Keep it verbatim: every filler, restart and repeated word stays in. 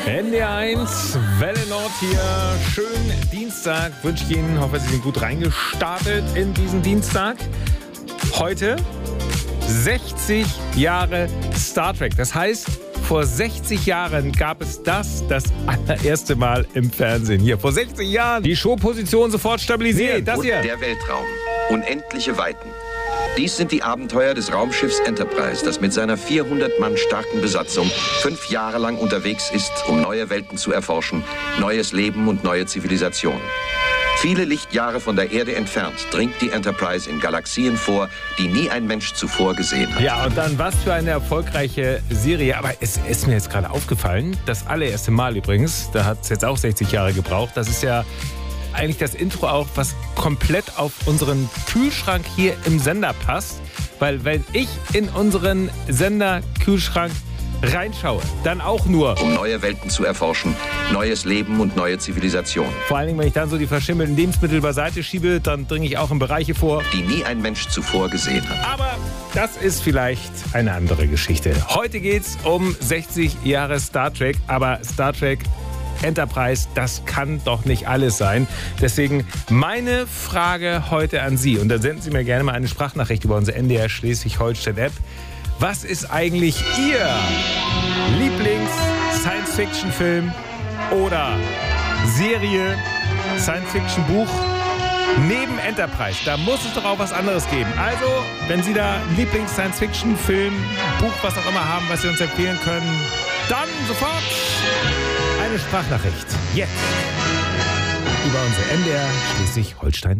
N D R eins, Welle Nord hier. Schönen Dienstag wünsche ich Ihnen. Hoffe, Sie sind gut reingestartet in diesen Dienstag. Heute sechzig Jahre Star Trek. Das heißt, vor sechzig Jahren gab es das das allererste Mal im Fernsehen. Hier, vor sechzig Jahren. Die Showposition sofort stabilisiert. Das hier. Der Weltraum. Unendliche Weiten. Dies sind die Abenteuer des Raumschiffs Enterprise, das mit seiner vierhundert Mann starken Besatzung fünf Jahre lang unterwegs ist, um neue Welten zu erforschen, neues Leben und neue Zivilisationen. Viele Lichtjahre von der Erde entfernt dringt die Enterprise in Galaxien vor, die nie ein Mensch zuvor gesehen hat. Ja, und dann was für eine erfolgreiche Serie. Aber es ist mir jetzt gerade aufgefallen, das allererste Mal übrigens, da hat es jetzt auch sechzig Jahre gebraucht, das ist ja eigentlich das Intro auch, was komplett auf unseren Kühlschrank hier im Sender passt. Weil wenn ich in unseren Sender-Kühlschrank reinschaue, dann auch nur, um neue Welten zu erforschen, neues Leben und neue Zivilisationen. Vor allen Dingen, wenn ich dann so die verschimmelten Lebensmittel beiseite schiebe, dann dringe ich auch in Bereiche vor, die nie ein Mensch zuvor gesehen hat. Aber das ist vielleicht eine andere Geschichte. Heute geht's um sechzig Jahre Star Trek, aber Star Trek Enterprise, das kann doch nicht alles sein. Deswegen meine Frage heute an Sie. Und dann senden Sie mir gerne mal eine Sprachnachricht über unsere N D R Schleswig-Holstein-App. Was ist eigentlich Ihr Lieblings-Science-Fiction-Film oder Serie, Science-Fiction-Buch neben Enterprise? Da muss es doch auch was anderes geben. Also, wenn Sie da einen Lieblings-Science-Fiction-Film, Buch, was auch immer haben, was Sie uns empfehlen können, dann sofort eine Sprachnachricht. Jetzt. Über unsere N D R Schleswig-Holstein.